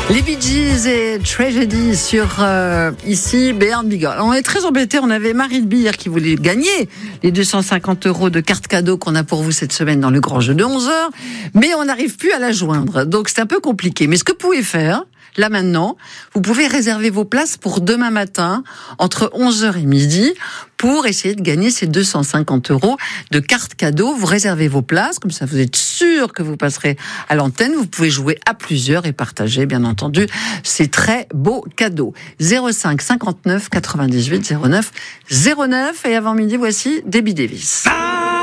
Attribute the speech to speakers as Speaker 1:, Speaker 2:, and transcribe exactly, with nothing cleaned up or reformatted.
Speaker 1: Les Bee Gees et Tragedy sur euh, ici Béarn Bigorre. On est très embêtés, on avait Marie de Bire qui voulait gagner les deux cent cinquante euros de carte cadeau qu'on a pour vous cette semaine dans le grand jeu de onze heures, mais on n'arrive plus à la joindre, donc c'est un peu compliqué. Mais ce que vous pouvez faire, là maintenant, vous pouvez réserver vos places pour demain matin, entre onze heures et midi, pour essayer de gagner ces deux cent cinquante euros de carte cadeau. Vous réservez vos places, comme ça vous êtes sûr que vous passerez à l'antenne. Vous pouvez jouer à plusieurs et partager, bien entendu, ces très beaux cadeaux. zéro cinq cinquante-neuf quatre-vingt-dix-huit zéro neuf zéro neuf. Et avant midi, voici Debbie Davis.